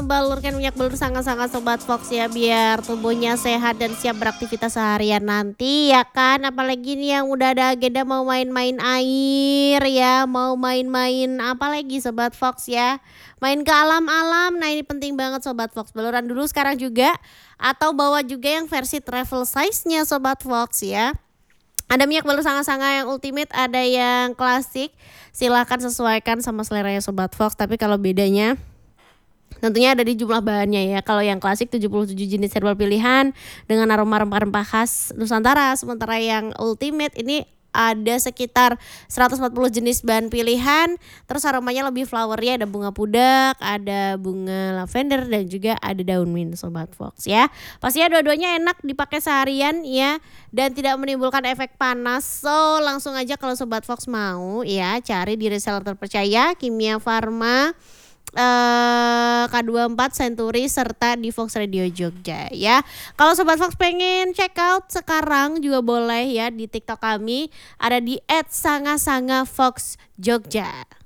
balurkan minyak balur sangat-sangat Sobat Fox ya, biar tubuhnya sehat dan siap beraktivitas seharian nanti ya kan. Apalagi nih yang udah ada agenda mau main-main air ya, mau main-main apa lagi Sobat Fox ya. Main ke alam-alam, nah ini penting banget Sobat Fox. Baluran dulu sekarang juga, atau bawa juga yang versi travel size-nya Sobat Fox ya. Ada minyak balur sangat-sangat yang ultimate, ada yang klasik. Silakan sesuaikan sama seleranya Sobat Fox. Tapi kalau bedanya tentunya ada di jumlah bahannya ya. Kalau yang klasik 77 jenis herbal pilihan dengan aroma rempah-rempah khas Nusantara. Sementara yang ultimate ini ada sekitar 140 jenis bahan pilihan. Terus aromanya lebih flowery, ada bunga pudak, ada bunga lavender, dan juga ada daun mint Sobat Fox ya. Pastinya dua-duanya enak dipakai seharian ya, dan tidak menimbulkan efek panas. So langsung aja kalau Sobat Fox mau ya, cari di reseller terpercaya Kimia Farma, K24 Century serta di Fox Radio Jogja ya. Kalau Sobat Fox pengen check out sekarang juga boleh ya di TikTok kami, ada di @sangasanga Fox Jogja.